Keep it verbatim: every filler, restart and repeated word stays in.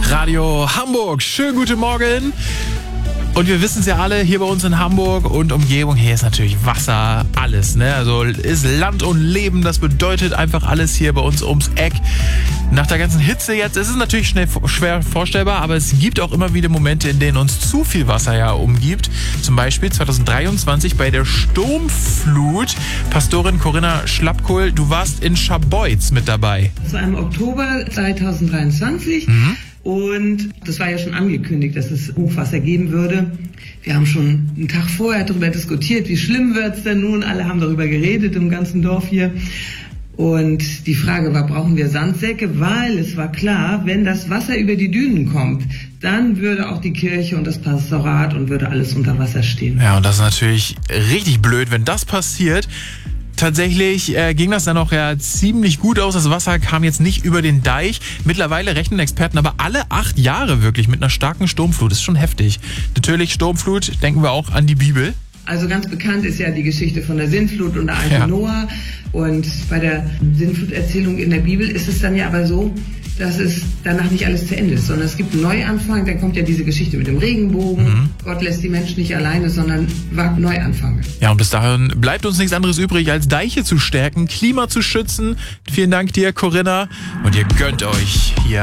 Radio Hamburg. Schönen guten Morgen. Und wir wissen es ja alle, hier bei uns in Hamburg und Umgebung, hier ist natürlich Wasser, alles, ne? Also ist Land und Leben, das bedeutet einfach alles hier bei uns ums Eck. Nach der ganzen Hitze jetzt ist es natürlich schnell, schwer vorstellbar, aber es gibt auch immer wieder Momente, in denen uns zu viel Wasser ja umgibt. Zum Beispiel zwanzig dreiundzwanzig bei der Sturmflut. Pastorin Corinna Schlappkohl, du warst in Scharbeutz mit dabei. Das war im Oktober zwanzig dreiundzwanzig. Mhm. Und das war ja schon angekündigt, dass es Hochwasser geben würde. Wir haben schon einen Tag vorher darüber diskutiert, wie schlimm wird's denn nun? Alle haben darüber geredet im ganzen Dorf hier. Und die Frage war, brauchen wir Sandsäcke? Weil es war klar, wenn das Wasser über die Dünen kommt, dann würde auch die Kirche und das Pastorat und würde alles unter Wasser stehen. Ja, und das ist natürlich richtig blöd, wenn das passiert. Tatsächlich äh, ging das dann auch ja ziemlich gut aus. Das Wasser kam jetzt nicht über den Deich. Mittlerweile rechnen Experten aber alle acht Jahre wirklich mit einer starken Sturmflut. Das ist schon heftig. Natürlich Sturmflut, denken wir auch an die Bibel. Also ganz bekannt ist ja die Geschichte von der Sintflut und der Arche Ja. Noah. Und bei der Sintfluterzählung in der Bibel ist es dann ja aber so, dass es danach nicht alles zu Ende ist, sondern es gibt einen Neuanfang. Dann kommt ja diese Geschichte mit dem Regenbogen. Mhm. Gott lässt die Menschen nicht alleine, sondern wagt Neuanfänge. Ja, und bis dahin bleibt uns nichts anderes übrig, als Deiche zu stärken, Klima zu schützen. Vielen Dank dir, Corinna. Und ihr gönnt euch hier